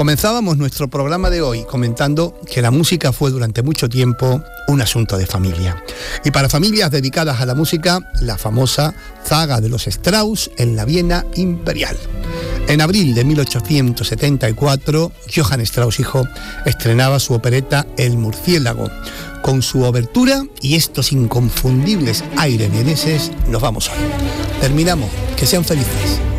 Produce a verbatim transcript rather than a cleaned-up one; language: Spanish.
Comenzábamos nuestro programa de hoy comentando que la música fue durante mucho tiempo un asunto de familia. Y para familias dedicadas a la música, la famosa zaga de los Strauss en la Viena Imperial. En abril de mil ochocientos setenta y cuatro, Johann Strauss hijo estrenaba su opereta El Murciélago. Con su obertura y estos inconfundibles aires vieneses nos vamos hoy. Terminamos. Que sean felices.